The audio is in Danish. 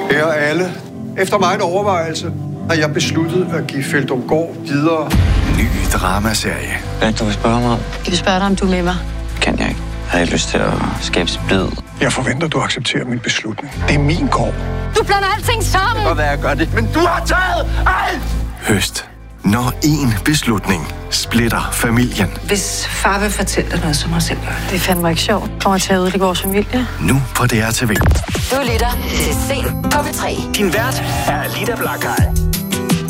Kære alle, efter meget overvejelse har jeg besluttet at give Feldumgaard videre. Ny dramaserie. Hvad du vil spørge mig om? Jeg vil spørge dig, om du er med mig. Kan jeg ikke. Har jeg lyst til at skabe splid? Jeg forventer, du accepterer min beslutning. Det er min gård. Du blander alting sammen! Det kan godt være, jeg gør det, men du har taget alt! Høst. Når én beslutning splitter familien. Hvis far vil fortælle dig noget, så må jeg selv gøre det. Det fandme ikke sjovt. Kommer til at ødelægge vores familie. Nu på DR TV. Du lytter til Se på P3. Din vært er Alida Blackay.